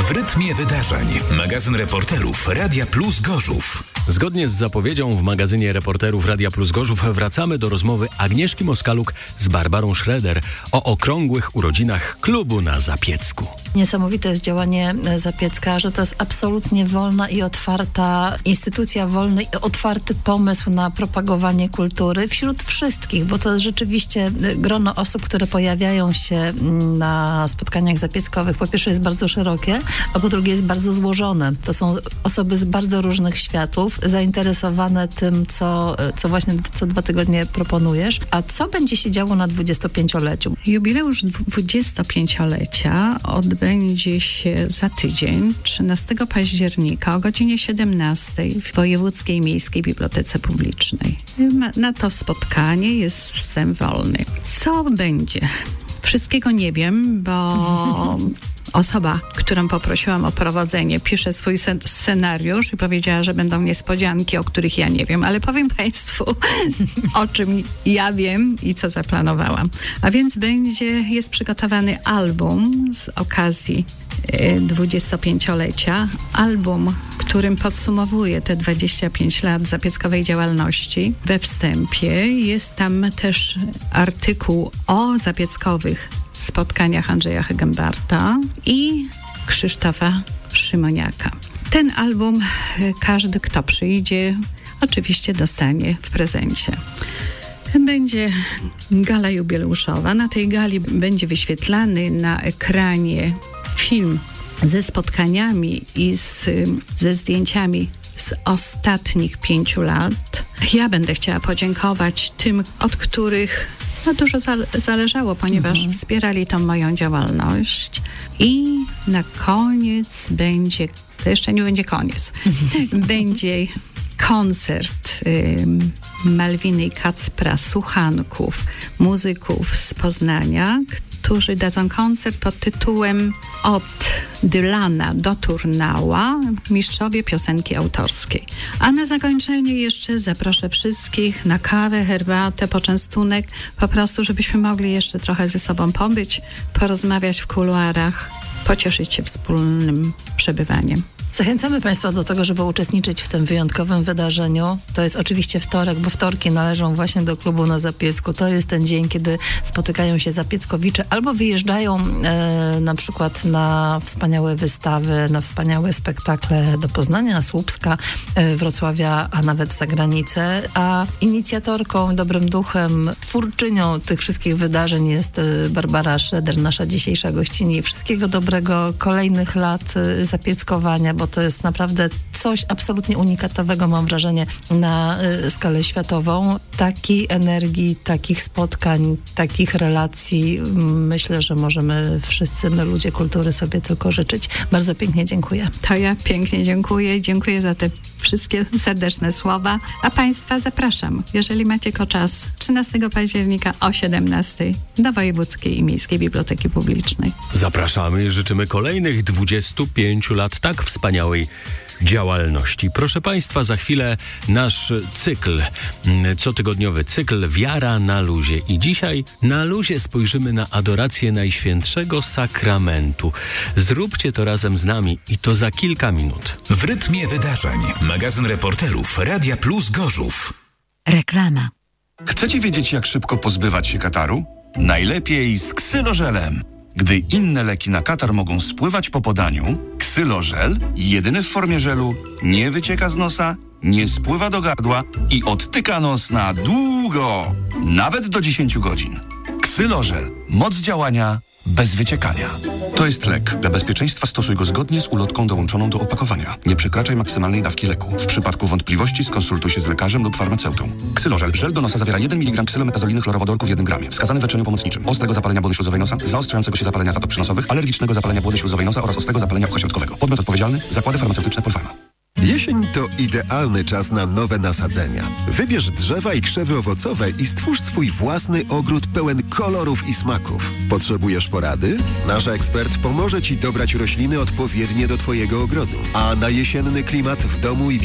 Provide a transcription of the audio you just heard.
W rytmie wydarzeń. Magazyn reporterów Radia Plus Gorzów. Zgodnie z zapowiedzią w magazynie reporterów Radia Plus Gorzów wracamy do rozmowy Agnieszki Moskaluk z Barbarą Schroeder o okrągłych urodzinach klubu na Zapiecku. Niesamowite jest działanie Zapiecka, że to jest absolutnie wolna i otwarta instytucja, wolny i otwarty pomysł na propagowanie kultury wśród wszystkich, bo to jest rzeczywiście grono osób, które pojawiają się na spotkaniach zapieckowych. Po pierwsze jest bardzo szerokie, a po drugie jest bardzo złożone. To są osoby z bardzo różnych światów, zainteresowane tym, co właśnie co 2 tygodnie proponujesz. A co będzie się działo na 25-leciu? Jubileusz 25-lecia odbędzie się za tydzień, 13 października o godzinie 17 w Wojewódzkiej Miejskiej Bibliotece Publicznej. Na to spotkanie jest wstęp wolny. Co będzie? Wszystkiego nie wiem, bo osoba, którą poprosiłam o prowadzenie, pisze swój scenariusz i powiedziała, że będą niespodzianki, o których ja nie wiem, ale powiem Państwu, o czym ja wiem i co zaplanowałam. A więc jest przygotowany album z okazji 25-lecia. Album, którym podsumowuje te 25 lat zapieckowej działalności. We wstępie jest tam też artykuł o zapieckowych spotkaniach Andrzeja Hegenbarta i Krzysztofa Szymoniaka. Ten album każdy, kto przyjdzie, oczywiście dostanie w prezencie. Będzie gala jubileuszowa. Na tej gali będzie wyświetlany na ekranie film ze spotkaniami i ze zdjęciami z ostatnich 5 lat. Ja będę chciała podziękować tym, od których dużo zależało, ponieważ wspierali tą moją działalność. I na koniec będzie, to jeszcze nie będzie koniec, będzie koncert Malwiny i Kacpra, słuchanków, muzyków z Poznania, którzy dadzą koncert pod tytułem Od Dylana do Turnała, mistrzowie piosenki autorskiej. A na zakończenie jeszcze zaproszę wszystkich na kawę, herbatę, poczęstunek, po prostu, żebyśmy mogli jeszcze trochę ze sobą pobyć, porozmawiać w kuluarach, pocieszyć się wspólnym przebywaniem. Zachęcamy Państwa do tego, żeby uczestniczyć w tym wyjątkowym wydarzeniu. To jest oczywiście wtorek, bo wtorki należą właśnie do klubu na Zapiecku. To jest ten dzień, kiedy spotykają się zapieckowicze albo wyjeżdżają na przykład na wspaniałe wystawy, na wspaniałe spektakle do Poznania, Słupska, Wrocławia, a nawet za granicę. A inicjatorką, dobrym duchem, twórczynią tych wszystkich wydarzeń jest Barbara Schroeder, nasza dzisiejsza gościni. Wszystkiego dobrego, kolejnych lat zapieckowania, bo to jest naprawdę coś absolutnie unikatowego, mam wrażenie, na skalę światową. Takiej energii, takich spotkań, takich relacji myślę, że możemy wszyscy, my ludzie kultury, sobie tylko życzyć. Bardzo pięknie dziękuję. To ja pięknie dziękuję. Dziękuję za te wszystkie serdeczne słowa. A Państwa zapraszam, jeżeli macie czas, 13 października o 17 do Wojewódzkiej i Miejskiej Biblioteki Publicznej. Zapraszamy i życzymy kolejnych 25 lat tak wspaniałej działalności. Proszę Państwa, za chwilę nasz cykl, cotygodniowy cykl Wiara na luzie. I dzisiaj na luzie spojrzymy na adorację Najświętszego Sakramentu. Zróbcie to razem z nami i to za kilka minut. W rytmie wydarzeń. Magazyn reporterów Radia Plus Gorzów. Reklama. Chcecie wiedzieć, jak szybko pozbywać się kataru? Najlepiej z ksylożelem. Gdy inne leki na katar mogą spływać po podaniu, ksylożel, jedyny w formie żelu, nie wycieka z nosa, nie spływa do gardła i odtyka nos na długo, nawet do 10 godzin. Ksylożel. Moc działania bez wyciekania. To jest lek. Dla bezpieczeństwa stosuj go zgodnie z ulotką dołączoną do opakowania. Nie przekraczaj maksymalnej dawki leku. W przypadku wątpliwości skonsultuj się z lekarzem lub farmaceutą. Ksylożel. Żel do nosa zawiera 1 mg ksylometazoliny chlorowodorku w 1 gramie. Wskazany w leczeniu pomocniczym. Ostrego zapalenia błony śluzowej nosa, zaostrzającego się zapalenia zatop przynosowych, alergicznego zapalenia błony śluzowej nosa oraz ostrego zapalenia ucha środkowego. Podmiot odpowiedzialny. Zakłady farmaceutyczne Polpharma. Jesień to idealny czas na nowe nasadzenia. Wybierz drzewa i krzewy owocowe i stwórz swój własny ogród pełen kolorów i smaków. Potrzebujesz porady? Nasz ekspert pomoże Ci dobrać rośliny odpowiednie do Twojego ogrodu. A na jesienny klimat w domu i